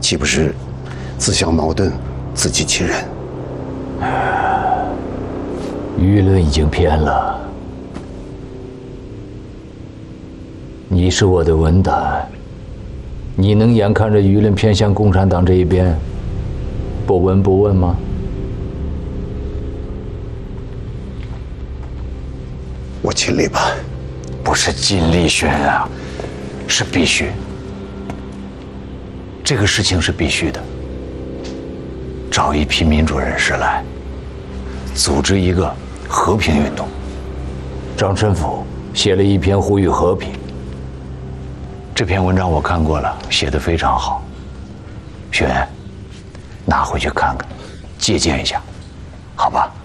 岂不是自相矛盾，自欺欺人？ 舆论已经偏了。你是我的文胆，你能眼看着舆论偏向共产党这一边，不闻不问吗？ 我尽力吧。 不是尽力，轩啊，是必须。这个事情是必须的。找一批民主人士来，组织一个和平运动。张申府写了一篇呼吁和平，这篇文章我看过了，写得非常好。轩，拿回去看看，借鉴一下，好吧？